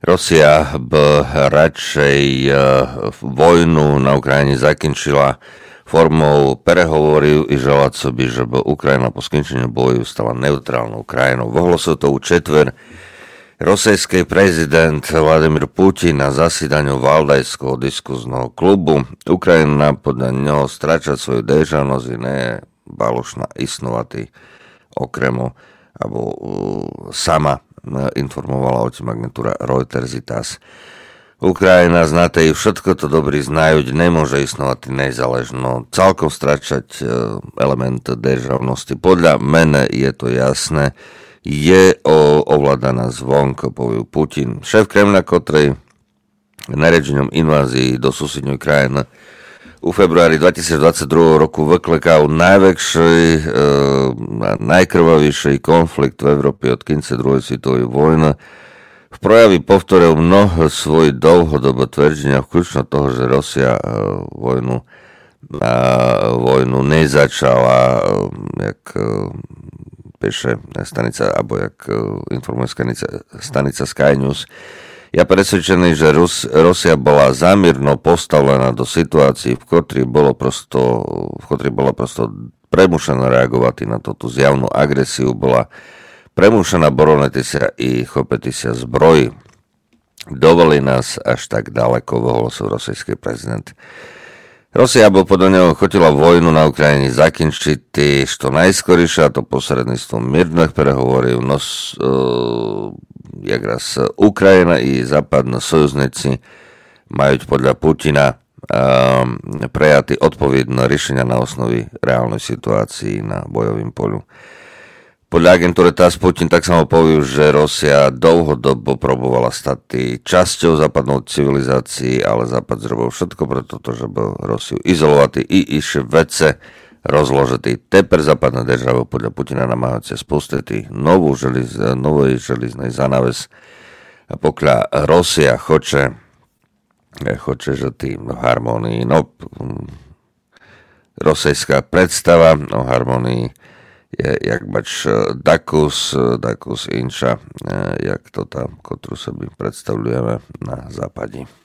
Rosja by radšej vojnu na Ukrajine zakončila formou prehovorov i želať sobie, že by Ukrajina po skončení boju stala neutrálnou krajinou. Ohlásil to četver rosijský prezident Vladimír Putin na zasedanju Valdajského diskuzného klubu. Ukrajina podľa neho stráča svoju državnosť i ne je balošná isnovati okremu alebo sama informovala o tým agentúra Reuters i TASS. Ukrajina, znáte i všetko to dobrý znajú, nemôže isnovati nezáležno, celkom stráčať element državnosti. Podľa mene je to jasné, je ovládaná zvonko, povie Putin. Šéf Kremľa, ktorý naređenjem invázii do susedňoj krajiny u februári 2022 roku vyklekal najväčší a najkrvavejší konflikt v Európe od konca druhej svetovej vojny. V projavi povtoril mnoho svojich dlhodobo tvrdenia, vključno toho, že Rusia vojnu nezačala, jak píše stanica, alebo jak informuje stanica Sky News. Ja presvedčený, že Rusia bola zámirno postavená do situácií, v ktorej bola prosto premušená reagovať na tú zjavnú agresiu, bola premušená boroniť sa i chopiť sa zbroji. Dovolí nás až tak ďaleko, ohlásil rosijský prezident. Rusia by podľa neho chotila vojnu na Ukrajine zakončiť što najskorišie, a to posredníctvom miernych prehovorov, jak raz Ukrajina i západní sojuzníci majú podľa Putina prejaty odpovedné riešenia na osnovi reálnej situácii na bojovým polu. Podľa agentúry TASS Putin tak samo povie, že Rusia dlhodobo probovala stať časťou západnou civilizácií, ale západ zrobil všetko preto, že by Rusiu izolovať i ešte vece rozložitý. Teper západná država podľa Putina namáhajú sa spustiť novej železnej zánaves. A pokiaľ Rusia chce, že tým harmonii, rosijská predstava o harmonii je jak bač dakus inša, jak to tam, ktorú sobie predstavujeme na západe.